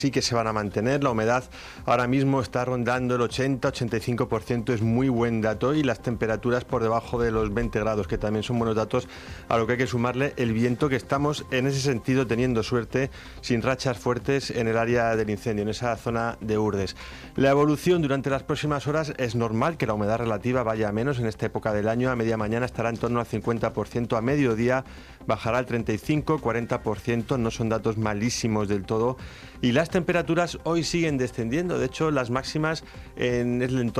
sí que se van a mantener. La humedad ahora mismo está rondando el 80-85%, es muy buen dato, y las temperaturas por debajo de los 20 grados, que también son buenos datos, a lo que hay que sumarle el viento, que estamos en ese sentido teniendo suerte, sin rachas fuertes en el área del incendio, en esa zona de Urdes. La evolución durante las próximas horas: es normal que la humedad relativa vaya a menos en esta época del año. A media mañana estará en torno al 50%, a mediodía bajará al 35-40%, no son datos malísimos del todo, y las temperaturas hoy siguen descendiendo. De hecho, las máximas en el entorno